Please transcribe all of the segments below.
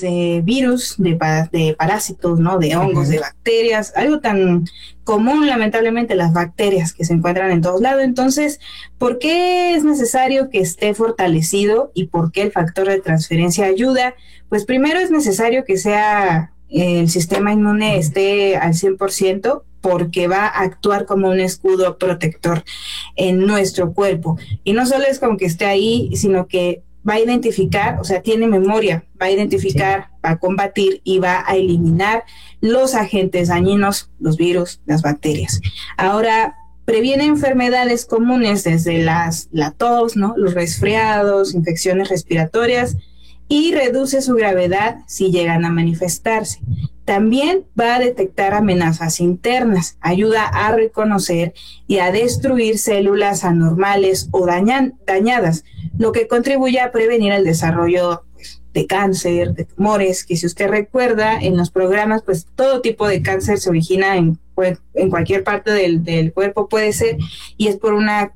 de virus, de parásitos, ¿no? De hongos, de bacterias, algo tan común, lamentablemente, las bacterias que se encuentran en todos lados. Entonces, ¿por qué es necesario que esté fortalecido y por qué el factor de transferencia ayuda? Pues primero es necesario que sea el sistema inmune esté al 100%, porque va a actuar como un escudo protector en nuestro cuerpo. Y no solo es como que esté ahí, sino que va a identificar, o sea, tiene memoria, va a identificar, sí, va a combatir y va a eliminar los agentes dañinos, los virus, las bacterias. Ahora, previene enfermedades comunes desde la tos, ¿no? Los resfriados, infecciones respiratorias, y reduce su gravedad si llegan a manifestarse. También va a detectar amenazas internas, ayuda a reconocer y a destruir células anormales o dañadas, lo que contribuye a prevenir el desarrollo de cáncer, de tumores, que si usted recuerda en los programas, pues todo tipo de cáncer se origina en cualquier parte del cuerpo puede ser, y es por una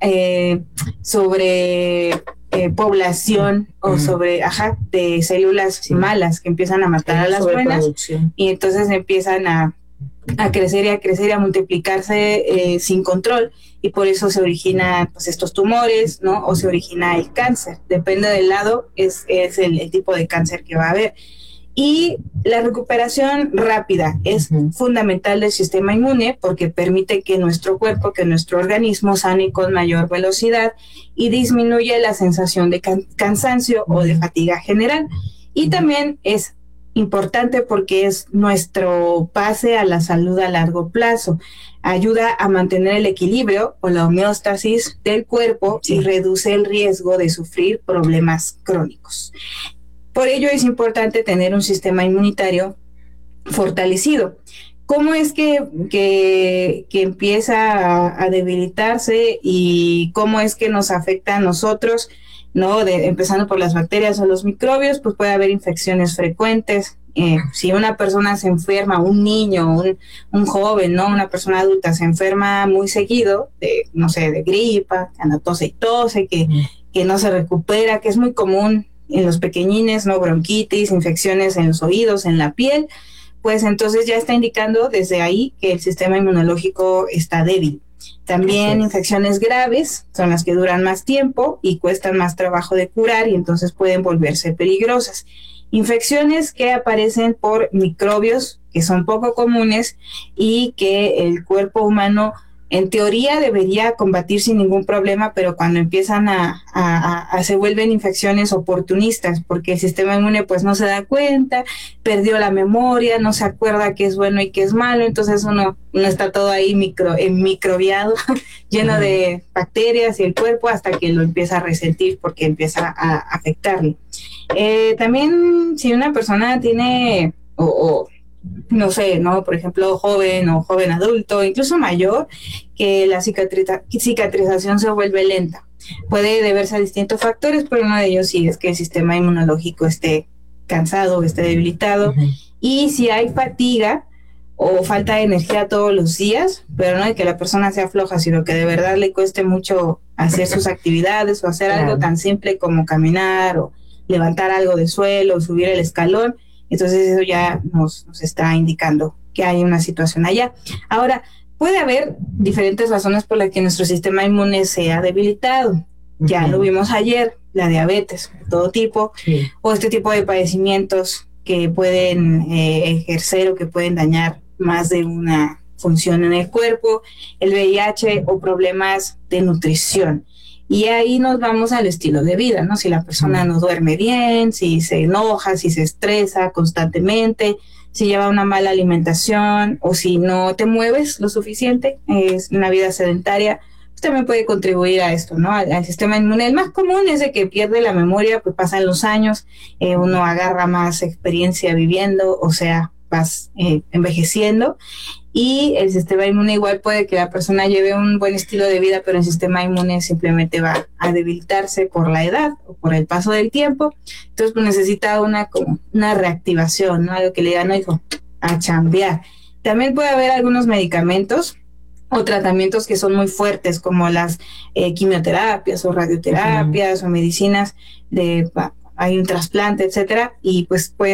población o de células malas que empiezan a matar a las buenas, y entonces empiezan a crecer y a crecer y a multiplicarse sin control, y por eso se originan pues estos tumores, ¿no? O se origina el cáncer, depende del lado, es el tipo de cáncer que va a haber. Y la recuperación rápida es fundamental del sistema inmune, porque permite que nuestro cuerpo, que nuestro organismo sane con mayor velocidad y disminuye la sensación de cansancio o de fatiga general. Y también es importante porque es nuestro pase a la salud a largo plazo. Ayuda a mantener el equilibrio o la homeostasis del cuerpo, sí, y reduce el riesgo de sufrir problemas crónicos. Por ello es importante tener un sistema inmunitario fortalecido. ¿Cómo es que empieza a debilitarse y cómo es que nos afecta a nosotros, ¿no? Empezando por las bacterias o los microbios, pues puede haber infecciones frecuentes. Si una persona se enferma, un niño, un joven, ¿no? Una persona adulta se enferma muy seguido de, no sé, de gripa, que anda tose y tose, que no se recupera, que es muy común en los pequeñines, ¿no? Bronquitis, infecciones en los oídos, en la piel, pues entonces ya está indicando desde ahí que el sistema inmunológico está débil. También infecciones graves son las que duran más tiempo y cuestan más trabajo de curar, y entonces pueden volverse peligrosas. Infecciones que aparecen por microbios que son poco comunes y que el cuerpo humano en teoría debería combatir sin ningún problema, pero cuando empiezan se vuelven infecciones oportunistas, porque el sistema inmune pues no se da cuenta, perdió la memoria, no se acuerda qué es bueno y qué es malo, entonces uno está todo ahí microbiado, lleno de bacterias y el cuerpo hasta que lo empieza a resentir porque empieza a afectarle. También si una persona tiene no sé, ¿no? Por ejemplo, joven o joven adulto, incluso mayor, que la cicatrización se vuelve lenta. Puede deberse a distintos factores, pero uno de ellos sí es que el sistema inmunológico esté cansado, esté debilitado. Y si hay fatiga o falta de energía todos los días, pero no de que la persona sea floja, sino que de verdad le cueste mucho hacer sus actividades o hacer algo tan simple como caminar o levantar algo del suelo o subir el escalón, entonces eso ya nos está indicando que hay una situación allá. Ahora, puede haber diferentes razones por las que nuestro sistema inmune se ha debilitado. Ya lo vimos ayer, la diabetes de todo tipo, o este tipo de padecimientos que pueden ejercer o que pueden dañar más de una función en el cuerpo, el VIH o problemas de nutrición. Y ahí nos vamos al estilo de vida, ¿no? Si la persona no duerme bien, si se enoja, si se estresa constantemente, si lleva una mala alimentación o si no te mueves lo suficiente, es una vida sedentaria, pues también puede contribuir a esto, ¿no? Al sistema inmune. El más común es de que pierde la memoria, pues pasan los años, uno agarra más experiencia viviendo, o sea, vas envejeciendo. Y el sistema inmune igual puede que la persona lleve un buen estilo de vida, pero el sistema inmune simplemente va a debilitarse por la edad o por el paso del tiempo. Entonces pues necesita una reactivación, ¿no? Algo que le digan, no, hijo, a chambear. También puede haber algunos medicamentos o tratamientos que son muy fuertes, como las quimioterapias o radioterapias o medicinas hay un trasplante, etcétera, y pues pueden